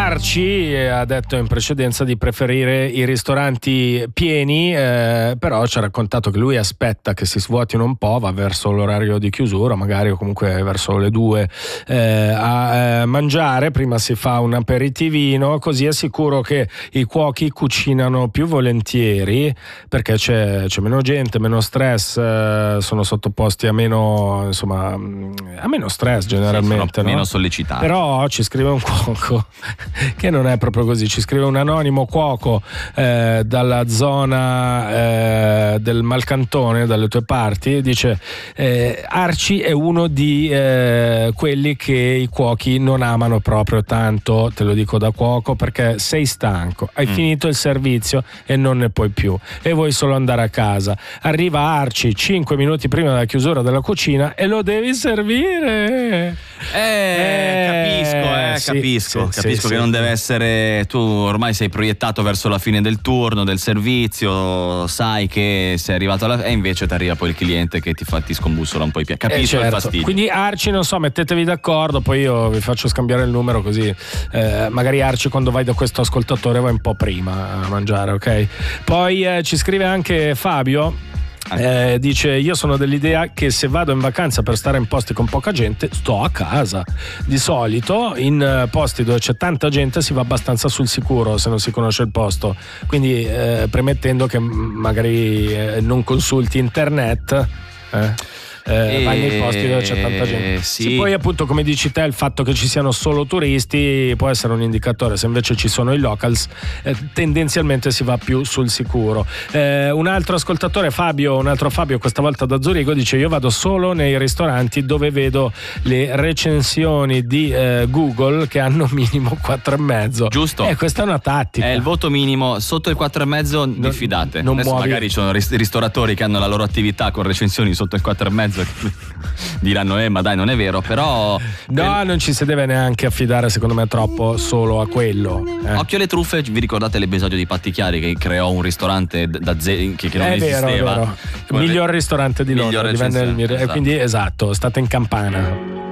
Arci ha detto in precedenza di preferire i ristoranti pieni, però ci ha raccontato che lui aspetta che si svuotino un po', va verso l'orario di chiusura, magari o comunque verso le 2 a mangiare, prima si fa un aperitivino, così è sicuro che i cuochi cucinano più volentieri perché c'è meno gente, meno stress, sono sottoposti a meno, insomma, a meno stress generalmente, sono no? meno sollecitati. Però ci scrive un cuoco che non è proprio così, ci scrive un anonimo cuoco dalla zona del Malcantone, dalle tue parti, dice Arci è uno di quelli che i cuochi non amano proprio tanto, te lo dico da cuoco, perché sei stanco, hai finito il servizio e non ne puoi più e vuoi solo andare a casa. Arriva Arci 5 minuti prima della chiusura della cucina e lo devi servire. Capisco che non deve essere, tu ormai sei proiettato verso la fine del turno, del servizio, sai che sei arrivato e invece ti arriva poi il cliente che ti scombussola un po' i piedi. Capisco il fastidio. Quindi Arci, non so, mettetevi d'accordo, poi io vi faccio scambiare il numero, così magari Arci quando vai da questo ascoltatore vai un po' prima a mangiare, ok? Poi ci scrive anche Fabio. Dice: io sono dell'idea che se vado in vacanza per stare in posti con poca gente sto a casa. Di solito in posti dove c'è tanta gente si va abbastanza sul sicuro se non si conosce il posto, quindi premettendo che magari non consulti internet, vai nei posti dove c'è tanta gente. Sì. Poi appunto, come dici te, il fatto che ci siano solo turisti può essere un indicatore. Se invece ci sono i locals, tendenzialmente si va più sul sicuro. Un altro ascoltatore, Fabio, questa volta da Zurigo, dice: io vado solo nei ristoranti dove vedo le recensioni di Google che hanno minimo 4,5. Giusto. Questa è una tattica. È il voto minimo, sotto il 4,5 diffidate. Adesso muovi. magari ci sono ristoratori che hanno la loro attività con recensioni sotto il 4,5 diranno ma dai, non è vero, però non ci si deve neanche affidare, secondo me, troppo solo a quello. Occhio alle truffe. Vi ricordate l'episodio di Patti Chiari che creò un ristorante che non esisteva? È vero. Miglior ristorante di Londra, esatto. quindi esatto, state in campana.